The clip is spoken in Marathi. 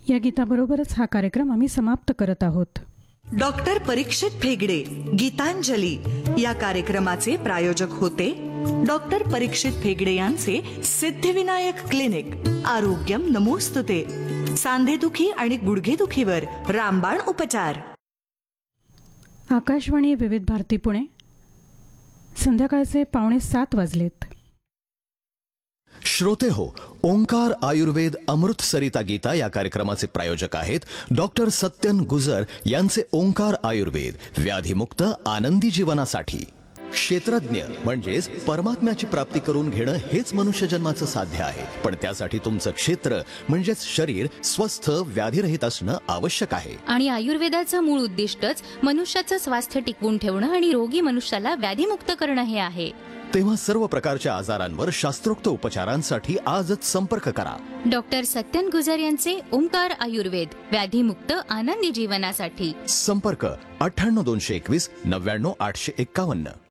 या गीताबरोबरच हा कार्यक्रम आम्ही समाप्त करत आहोत. डॉक्टर परीक्षित फेगडे गीतांजली या कार्यक्रमाचे प्रायोजक होते डॉक्टर परीक्षित फेगडे यांचे सिद्धिविनायक क्लिनिक. आरोग्यम नमोस्तुते. सांधेदुखी आणि गुडघेदुखीवर रामबाण उपचार. आकाशवाणी विविध भारती पुणे. संध्याकाळचे 6:45 वाजलेत. श्रोते हो, ओंकार आयुर्वेद अमृत सरिता गीता या कार्यक्रमाचे प्रायोजक आहेत डॉक्टर सत्यन गुजर यांचे ओंकार आयुर्वेद. व्याधीमुक्त आनंदी जीवनासाठी. क्षेत्रज्ञ म्हणजेच परमात्म्याची प्राप्ती करून घेणं हेच मनुष्य जन्माचं साध्य आहे. पण त्यासाठी तुमचं क्षेत्र म्हणजेच शरीर स्वस्थ व्याधीरहित असणं आवश्यक आहे. आणि आयुर्वेदाचं मूळ उद्दिष्टच मनुष्याचं स्वास्थ्य टिकवून ठेवणं आणि रोगी मनुष्याला व्याधीमुक्त करणं हे आहे. तेव्हा सर्व प्रकारच्या आजारांवर शास्त्रोक्त उपचारांसाठी आजच संपर्क करा डॉक्टर सत्यन गुजर यांचे ओंकार आयुर्वेद. व्याधीमुक्त आनंदी जीवनासाठी. संपर्क 98 221 99 851.